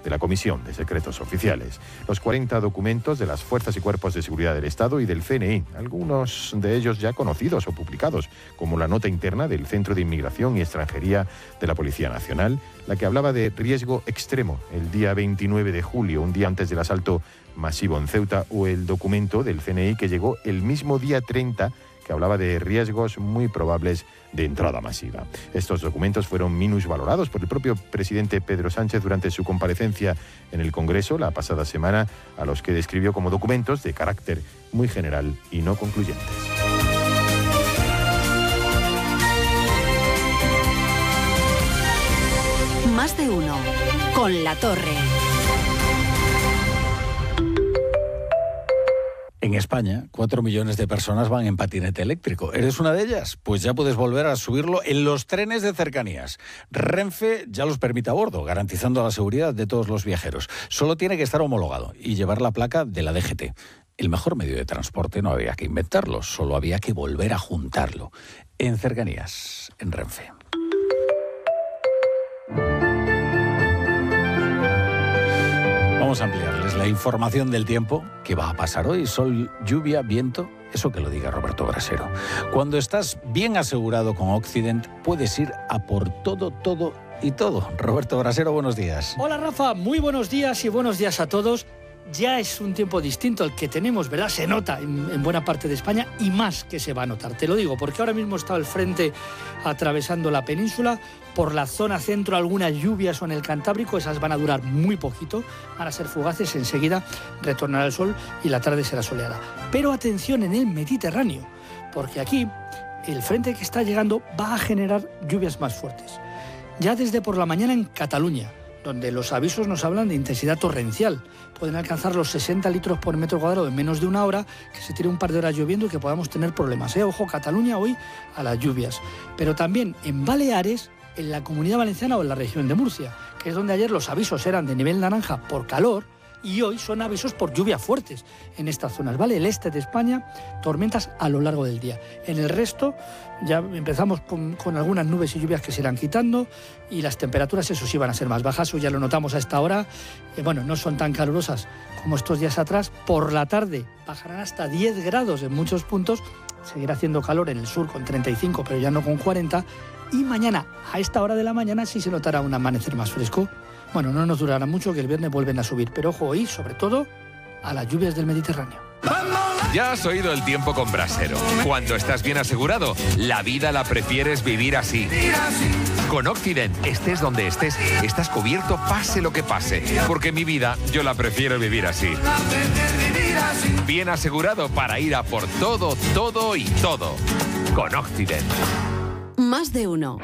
de la Comisión de Secretos Oficiales. Los 40 documentos de las Fuerzas y Cuerpos de Seguridad del Estado y del CNI, algunos de ellos ya conocidos o publicados, como la nota interna del Centro de Inmigración y Extranjería de la Policía Nacional, la que hablaba de riesgo extremo el día 29 de julio, un día antes del asalto masivo en Ceuta, o el documento del CNI que llegó el mismo día 30, que hablaba de riesgos muy probables de entrada masiva. Estos documentos fueron minusvalorados por el propio presidente Pedro Sánchez durante su comparecencia en el Congreso la pasada semana, a los que describió como documentos de carácter muy general y no concluyentes. Más de uno, con La Torre. En España, 4 millones de personas van en patinete eléctrico. ¿Eres una de ellas? Pues ya puedes volver a subirlo en los trenes de cercanías. Renfe ya los permite a bordo, garantizando la seguridad de todos los viajeros. Solo tiene que estar homologado y llevar la placa de la DGT. El mejor medio de transporte no había que inventarlo, solo había que volver a juntarlo. En cercanías, en Renfe. Vamos a ampliarles la información del tiempo que va a pasar hoy. Sol, lluvia, viento, eso que lo diga Roberto Brasero. Cuando estás bien asegurado con Occident, puedes ir a por todo y todo. Roberto Brasero, buenos días. Hola Rafa, muy buenos días y buenos días a todos. Ya es un tiempo distinto el que tenemos, ¿verdad? Se nota en buena parte de España y más que se va a notar. Te lo digo porque ahora mismo está el frente atravesando la península. Por la zona centro algunas lluvias o en el Cantábrico, esas van a durar muy poquito, van a ser fugaces, enseguida retornará el sol y la tarde será soleada. Pero atención en el Mediterráneo, porque aquí el frente que está llegando va a generar lluvias más fuertes. Ya desde por la mañana en Cataluña, donde los avisos nos hablan de intensidad torrencial. Pueden alcanzar los 60 litros por metro cuadrado en menos de una hora, que se tire un par de horas lloviendo y que podamos tener problemas. Ojo, Cataluña hoy a las lluvias. Pero también en Baleares, en la Comunidad Valenciana o en la región de Murcia, que es donde ayer los avisos eran de nivel naranja por calor, y hoy son avisos por lluvias fuertes en estas zonas, ¿vale? El este de España, tormentas a lo largo del día. En el resto ya empezamos con algunas nubes y lluvias que se irán quitando y las temperaturas, eso sí, van a ser más bajas. Hoy ya lo notamos a esta hora, no son tan calurosas como estos días atrás. Por la tarde bajarán hasta 10 grados en muchos puntos, seguirá haciendo calor en el sur con 35, pero ya no con 40. Y mañana, a esta hora de la mañana, sí se notará un amanecer más fresco. Bueno, no nos durará mucho, que el viernes vuelven a subir, pero ojo hoy, sobre todo, a las lluvias del Mediterráneo. Ya has oído el tiempo con Brasero. Cuando estás bien asegurado, la vida la prefieres vivir así. Con Occident, estés donde estés, estás cubierto pase lo que pase. Porque mi vida, yo la prefiero vivir así. Bien asegurado para ir a por todo y todo. Con Occident. Más de uno.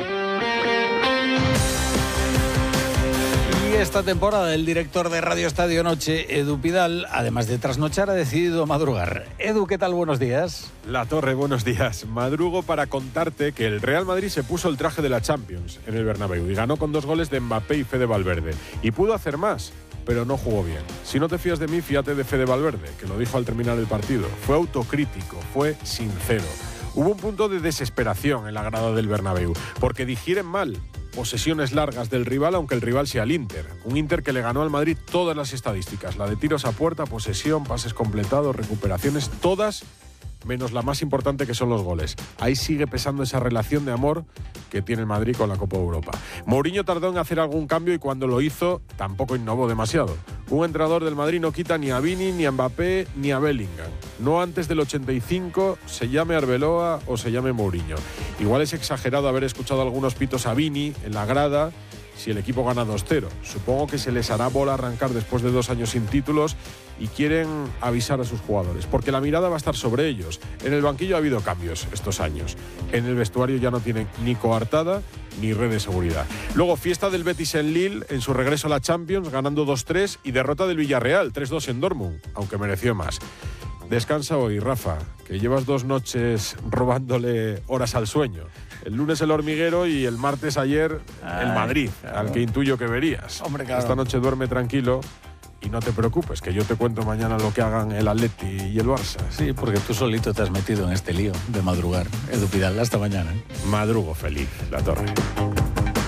Y esta temporada el director de Radio Estadio Noche, Edu Pidal, además de trasnochar, ha decidido madrugar. Edu, ¿qué tal? Buenos días. La Torre, buenos días. Madrugo para contarte que el Real Madrid se puso el traje de la Champions en el Bernabéu y ganó con 2 goles de Mbappé y Fede Valverde. Y pudo hacer más, pero no jugó bien. Si no te fías de mí, fíjate de Fede Valverde, que lo dijo al terminar el partido. Fue autocrítico, fue sincero. Hubo un punto de desesperación en la grada del Bernabéu, porque digieren mal posesiones largas del rival, aunque el rival sea el Inter. Un Inter que le ganó al Madrid todas las estadísticas, la de tiros a puerta, posesión, pases completados, recuperaciones, todas menos la más importante, que son los goles. Ahí sigue pesando esa relación de amor que tiene el Madrid con la Copa de Europa. Mourinho tardó en hacer algún cambio y cuando lo hizo tampoco innovó demasiado. Un entrenador del Madrid no quita ni a Vini, ni a Mbappé, ni a Bellingham. No antes del 85, se llame Arbeloa o se llame Mourinho. Igual es exagerado haber escuchado algunos pitos a Vini en la grada si el equipo gana 2-0. Supongo que se les hará bola arrancar después de 2 años sin títulos y quieren avisar a sus jugadores, porque la mirada va a estar sobre ellos. En el banquillo ha habido cambios estos años. En el vestuario ya no tienen ni coartada ni red de seguridad. Luego, fiesta del Betis en Lille en su regreso a la Champions, ganando 2-3, y derrota del Villarreal, 3-2 en Dortmund, aunque mereció más. Descansa hoy, Rafa, que llevas 2 noches robándole horas al sueño. El lunes el Hormiguero y el martes ayer el Madrid, claro, al que intuyo que verías. Hombre, claro. Esta noche duerme tranquilo y no te preocupes, que yo te cuento mañana lo que hagan el Atleti y el Barça. Sí, porque tú solito te has metido en este lío de madrugar. Edu Pidal, hasta mañana. Madrugo feliz, La Torre.